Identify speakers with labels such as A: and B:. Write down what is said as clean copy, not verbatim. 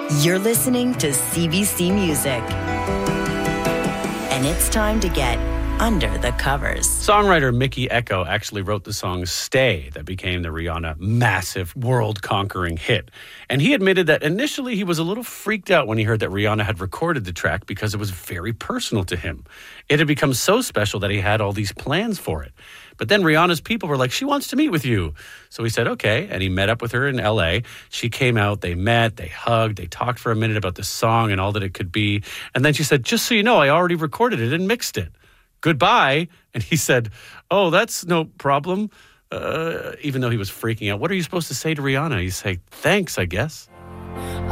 A: You're listening to CBC Music. And it's time to get under the covers.
B: Songwriter Mickey Echo actually wrote the song Stay that became the Rihanna massive world-conquering hit. And he admitted that initially he was a little freaked out when he heard that Rihanna had recorded the track because it was very personal to him. It had become so special that he had all these plans for it. But then Rihanna's people were like, she wants to meet with you. So he said, okay. And he met up with her in L.A. She came out, they met, they hugged, they talked for a minute about the song and all that it could be. And then she said, just so you know, I already recorded it and mixed it. Goodbye. And he said, oh, that's no problem. Even though he was freaking out. What are you supposed to say to Rihanna? You say, thanks, I guess.